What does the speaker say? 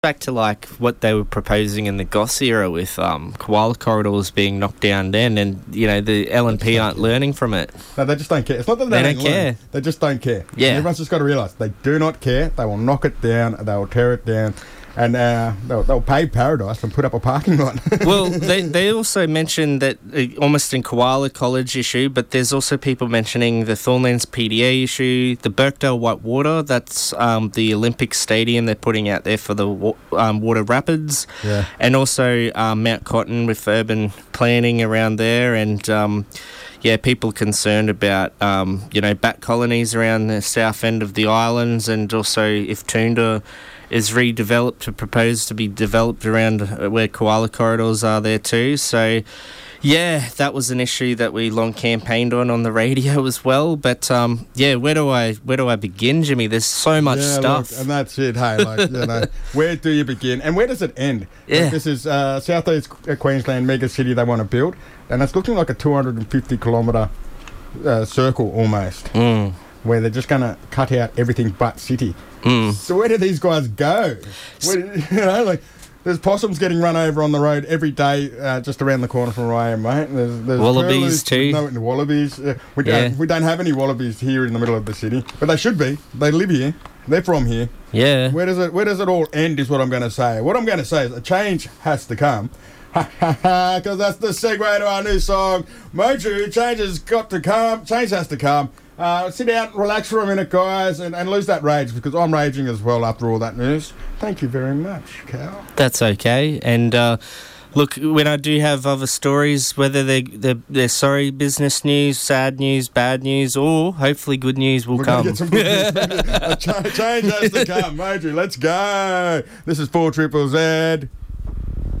back to like what they were proposing in the Goss era with koala corridors being knocked down then, and the LNP aren't learning from it. No, they just don't care. It's not that they don't care. Learn. They just don't care. Yeah. And everyone's just got to realise they do not care. They will knock it down. They will tear it down. And they'll pave Paradise and put up a parking lot. Well, they also mentioned that almost in Koala College issue, but there's also people mentioning the Thornlands PDA issue, the Birkdale Whitewater, that's the Olympic Stadium they're putting out there for the water rapids, and also Mount Cotton with urban planning around there, and people concerned about bat colonies around the south end of the islands, and also if Toondah is redeveloped or proposed to be developed around where koala corridors are there too. So, that was an issue that we long campaigned on the radio as well. But where do I begin, Jimmy? There's so much stuff, look, and that's it. Hey, where do you begin, and where does it end? Yeah, this is South East Queensland mega city they want to build, and it's looking like a 250 kilometre circle almost, where they're just going to cut out everything but city. So where do these guys go? There's possums getting run over on the road every day, just around the corner from where I am, mate. There's wallabies too. No, wallabies. We don't have any wallabies here in the middle of the city, but they should be. They live here. They're from here. Yeah. Where does it all end? Is what I'm going to say. What I'm going to say is a change has to come. Because that's the segue to our new song, Moju. Change has got to come. Change has to come. Sit down, relax for a minute, guys, and lose that rage, because I'm raging as well after all that news. Thank you very much, Cal. That's okay. And look, when I do have other stories, whether they're sorry business news, sad news, bad news, or hopefully good news will come. Get some good news. Change has to come, Moju. Let's go. This is 4ZZZ.